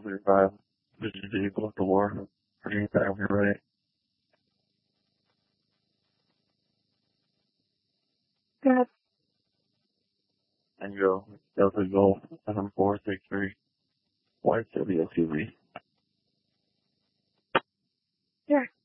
revive the vehicle at the war. Bring it back when you're ready. Good. And go Delta Golf 7463 White City SUV. Here.